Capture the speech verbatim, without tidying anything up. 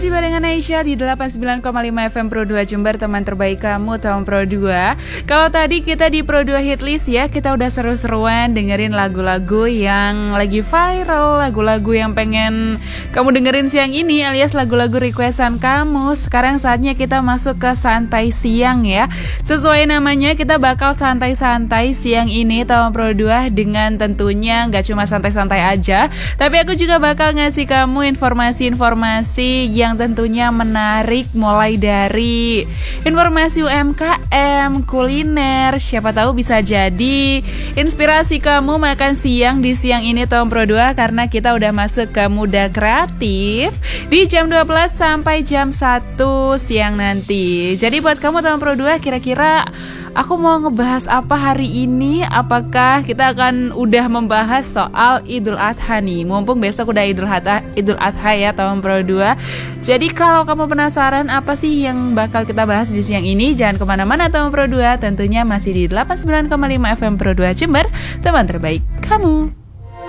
Masih barengan Aisyah di delapan puluh sembilan koma lima F M Pro dua Jember, teman terbaik kamu, teman Pro dua. Kalau tadi kita di Pro dua Hitlist ya, kita udah seru-seruan dengerin lagu-lagu yang lagi viral, lagu-lagu yang pengen kamu dengerin siang ini, alias lagu-lagu requestan kamu. Sekarang saatnya kita masuk ke santai siang ya. Sesuai namanya, kita bakal santai-santai siang ini, teman Pro dua, dengan tentunya gak cuma santai-santai aja, tapi aku juga bakal ngasih kamu informasi-informasi yang tentunya menarik, mulai dari informasi U M K M, kuliner, siapa tahu bisa jadi inspirasi kamu makan siang di siang ini Tom Pro dua, karena kita udah masuk ke Muda Kreatif di jam dua belas sampai jam satu siang nanti. Jadi buat kamu Tom Pro dua, kira-kira aku mau ngebahas apa hari ini? Apakah kita akan udah membahas soal Idul Adha nih? Mumpung besok udah Idul Adha, Idul Adha ya tahun Pro dua. Jadi kalau kamu penasaran apa sih yang bakal kita bahas di siang ini, jangan kemana-mana tahun Pro dua. Tentunya masih di delapan puluh sembilan koma lima F M Pro dua Jember, teman terbaik kamu.